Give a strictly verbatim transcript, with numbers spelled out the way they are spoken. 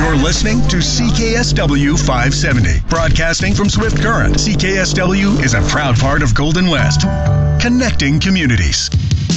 You're listening to C K S W five seventy, broadcasting from Swift Current. C K S W is a proud part of Golden West, connecting communities.